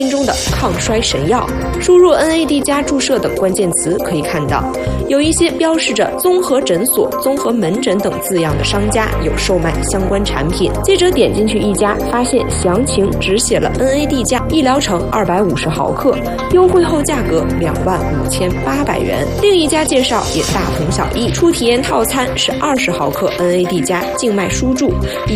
中的抗衰神药。输入 NAD 加注射等关键词可以看到，有一些标示着综合诊所、综合门诊等字样的商家有售卖相关产品。记者点进去一家，发现详情只写了 NAD 加一疗程250毫克，优惠后价格25800元。另一家介绍也大同小异，初体验套餐是20毫克 NAD 加静脉输注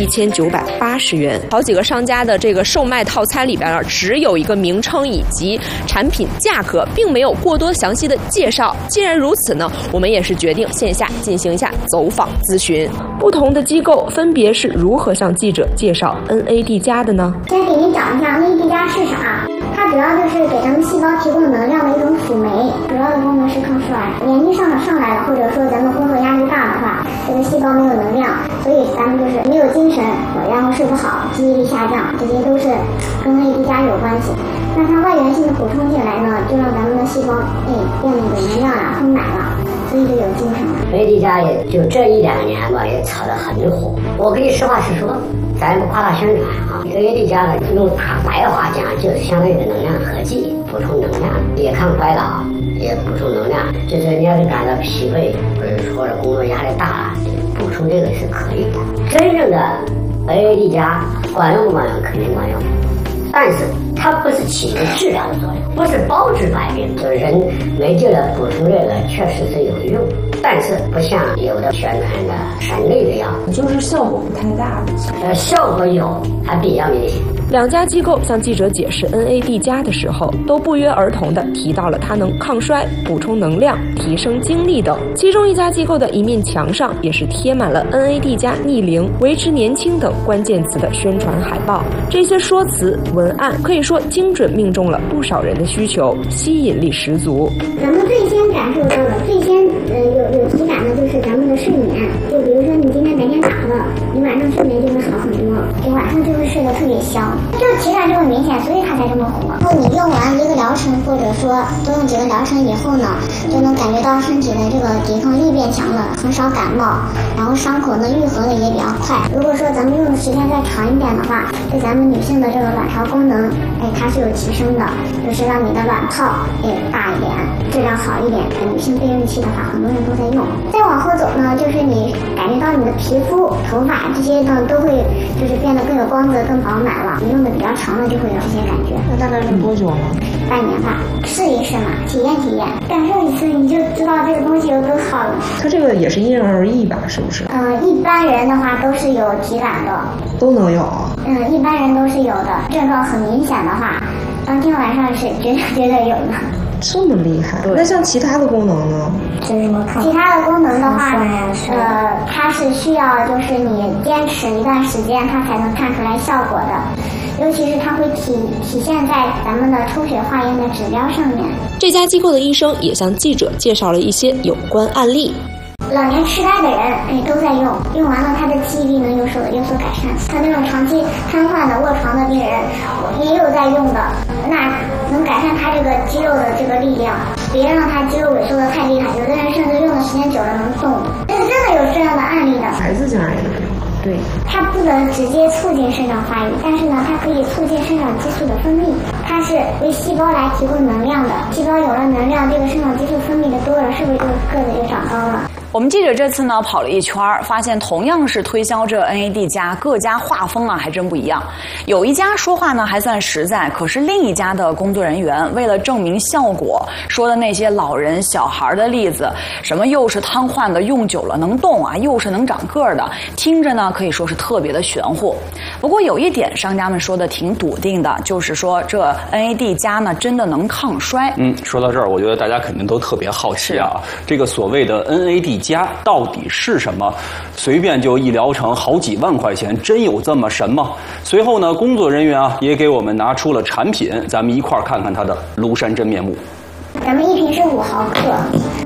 ，1980元。好几个商家的这个售卖套餐里边呢，只有一个名称以及产品价格，并没有过多详细的介绍。既然如此呢，我们也是决定线下进行一下走访咨询。不同的机构分别是如何向记者介绍 NAD 加的呢？ 先给您讲一下 NAD 加是啥。它主要就是给咱们细胞提供能量的一种辅酶，主要的功能是抗衰。年纪上来了，或者说咱们工作压力大的话，这个细胞没有能量，所以咱们就是没有精神，然后睡不好，记忆力下降，这些都是跟 NAD 加有关系。那它外源性的补充进来呢，就让咱们的细胞变得有能量了，丰满了，所以就有精神了。 NAD 加也就这1-2年吧，也炒得很火。我可以实话实说，咱也不夸大宣传啊。NAD 加呢，用大白话讲，就是相当于能量合剂，补充能量，也抗衰老，也补充能量。就是你要是感到疲惫，或者工作压力大了，补充这个是可以的。真正的 NAD 加管用不管用？肯定管用。但是它不是起一个治疗的作用，不是包治百病，就是人没劲了补充这个确实是有用，但是不像有的宣传的神类的药， 就是效果不太大。 效果有，还比较明显。 两家机构向记者解释 NAD 加的时候，都不约而同地提到了它能抗衰、补充能量、提升精力等。其中一家机构的一面墙上也是贴满了 NAD 加逆龄、维持年轻等关键词的宣传海报。这些说辞文案可以说精准命中了不少人的需求，吸引力十足。 咱们最先感受到的、最先有体感的就是咱们的睡眠。就比如说你今天白天打了，你晚上睡眠就会好很多，你晚上就会睡得特别香。这个体感就很明显，所以它才这么火。然后你用完一个疗程，或者说多用几个疗程以后呢，就能感觉到身体的这个抵抗力变强了，很少感冒，然后伤口呢愈合的也比较快。如果说咱们用的时间再长一点的话，对咱们女性的这个卵巢功能，它是有提升的，就是让你的卵泡大一点，质量好一点。女性备孕期的话，很多人都在用。再往后走呢，就是你感觉到你的皮肤、头发这些呢都会就是变得更有光泽、更饱满了。你用的比较长了，就会有这些感觉。 那大概是多久呢？ 半年吧，试一试嘛，体验，感受一次你就知道这个东西有多好了。 它这个也是因人而异吧，是不是？ 一般人的话都是有体感的， 都能有啊。 一般人都是有的，症状很明显的话，当天晚上是绝对有的。 这么厉害？那像其他的功能呢？ 其他的功能的话，它是需要就是你坚持一段时间，它才能看出来效果的。尤其是它会体现在咱们的抽血化验的指标上面。 这家机构的医生也向记者介绍了一些有关案例。 老年痴呆的人，都在用，用完了他的记忆力能有所改善。他那种长期瘫痪的卧床的病人，也有在用的，那能改善他这个肌肉的这个力量，别让他肌肉萎缩的太厉害。有的人甚至用的时间久了能动，这个真的有这样的案例的。 孩子竟然也能用。对， 它不能直接促进生长发育，但是呢，它可以促进生长激素的分泌。它是为细胞来提供能量的，细胞有了能量，这个生长激素分泌的多了，是不是就个子就长高了？ 我们记者这次呢跑了一圈，发现同样是推销这 NAD 加，各家画风啊还真不一样。有一家说话呢还算实在，可是另一家的工作人员为了证明效果，说的那些老人小孩的例子，什么又是瘫痪的用久了能动啊，又是能长个儿的，听着呢可以说是特别的玄乎。不过有一点商家们说的挺笃定的，就是说这 NAD 加呢真的能抗衰。 说到这儿，我觉得大家肯定都特别好奇啊，这个所谓的 NAD 加到底是什么？随便就一疗程好几万块钱，真有这么神吗？随后呢，工作人员啊也给我们拿出了产品，咱们一块儿看看它的庐山真面目。 咱们一瓶是5毫克，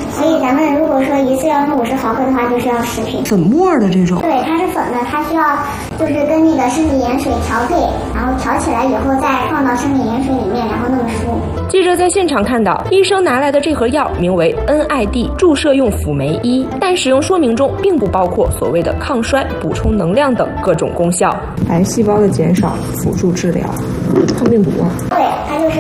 所以咱们如果说一次要用50毫克的话，就需要10瓶。 粉末的这种？ 对，它是粉的，它需要就是跟那个生理盐水调配，然后调起来以后再放到生理盐水里面，然后那么输。 记者在现场看到，医生拿来的这盒药名为 NID 注射用辅酶1，但使用说明中并不包括所谓的抗衰、补充能量等各种功效。 癌细胞的减少，辅助治疗，抗病毒啊。 对，它就是